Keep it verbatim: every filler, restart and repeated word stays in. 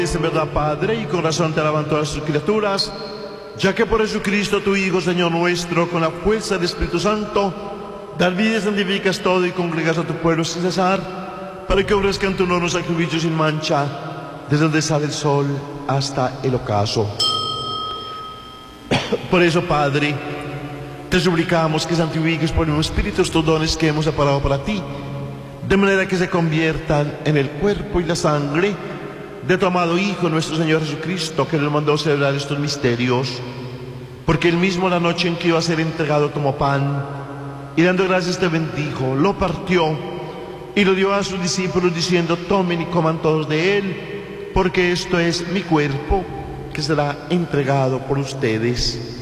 Es en verdad, Padre, y con razón te alaban todas sus criaturas, ya que por Jesucristo, tu Hijo, Señor nuestro, con la fuerza del Espíritu Santo, das vida y santificas todo y congregas a tu pueblo sin cesar, para que ofrezca en tu honor un sacrificio sin mancha, desde donde sale el sol hasta el ocaso. Por eso, Padre, te suplicamos que santifiques por el mismo Espíritu estos dones que hemos separado para ti, de manera que se conviertan en el cuerpo y la sangre de tu amado Hijo, nuestro Señor Jesucristo, que nos mandó celebrar estos misterios, porque él mismo, la noche en que iba a ser entregado, tomó pan y dando gracias te bendijo, lo partió y lo dio a sus discípulos diciendo: tomen y coman todos de él, porque esto es mi cuerpo que será entregado por ustedes.